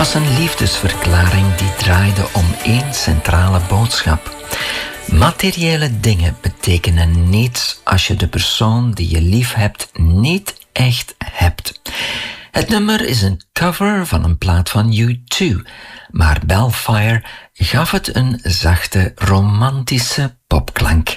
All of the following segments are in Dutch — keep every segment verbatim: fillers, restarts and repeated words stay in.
was een liefdesverklaring die draaide om één centrale boodschap. Materiële dingen betekenen niets als je de persoon die je lief hebt niet echt hebt. Het nummer is een cover van een plaat van U twee, maar Belfire gaf het een zachte, romantische popklank.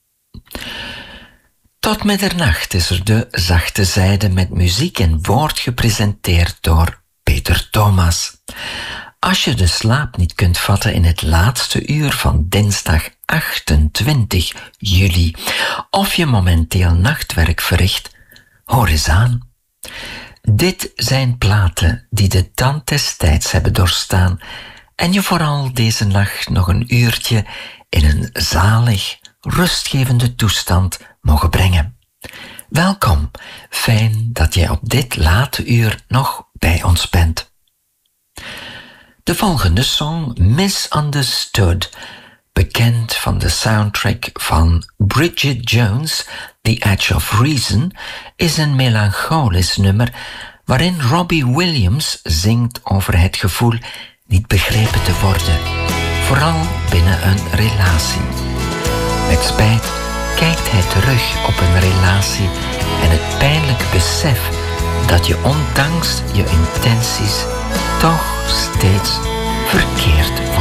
Tot middernacht is er de zachte zijde met muziek en woord gepresenteerd door Peter Thomas. Als je de slaap niet kunt vatten in het laatste uur van dinsdag achtentwintig juli of je momenteel nachtwerk verricht, hoor eens aan. Dit zijn platen die de tand des tijds hebben doorstaan en je vooral deze nacht nog een uurtje in een zalig, rustgevende toestand mogen brengen. Welkom, fijn dat jij op dit late uur nog bij ons bent. De volgende song, Misunderstood, bekend van de soundtrack van Bridget Jones, The Edge of Reason, is een melancholisch nummer waarin Robbie Williams zingt over het gevoel niet begrepen te worden, vooral binnen een relatie. Met spijt kijkt hij terug op een relatie en het pijnlijk besef dat je ondanks je intenties toch steeds verkeerd